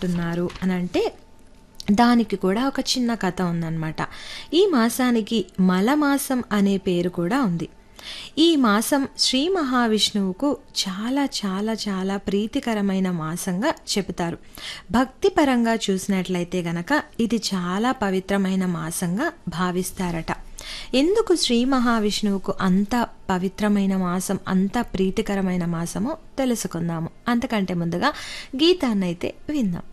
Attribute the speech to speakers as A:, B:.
A: జరుపుకుంటున్నారు అని అంటే దానికి కూడా ఒక చిన్న కథ ఉందన్నమాట. ఈ మాసానికి మలమాసం అనే పేరు కూడా ఉంది. ఈ మాసం శ్రీ మహావిష్ణువుకు చాలా చాలా చాలా ప్రీతికరమైన మాసంగా చెబుతారు. భక్తిపరంగా చూసినట్లయితే గనక ఇది చాలా పవిత్రమైన మాసంగా భావిస్తారట. ఎందుకు శ్రీ మహావిష్ణువుకు అంత పవిత్రమైన మాసం, అంత ప్రీతికరమైన మాసమో తెలుసుకుందాము. అంతకంటే ముందుగా గీతాన్నైతే విందాం.